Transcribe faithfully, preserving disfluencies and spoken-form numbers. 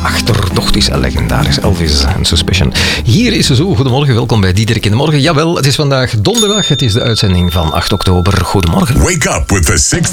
achterdocht is legendarisch. Elvis and Suspicion. Hier is ze zo. Goedemorgen, welkom bij Diederik in de Morgen. Jawel, het is vandaag donderdag. Het is de uitzending van acht oktober. Goedemorgen. Wake up with the sixth